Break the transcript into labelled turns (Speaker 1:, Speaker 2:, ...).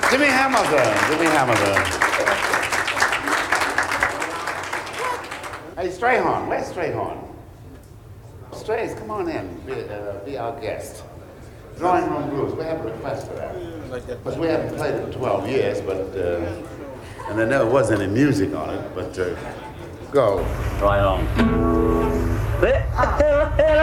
Speaker 1: Jimmy Hamilton. Jimmy Hamilton. Hey, Strayhorn. Where's Strayhorn? Strays, come on in. Be our guest. Drawing Room Blues. We have a request for that. Because we haven't played it in 12 years, but and there never was any music on it. But go.
Speaker 2: Right on.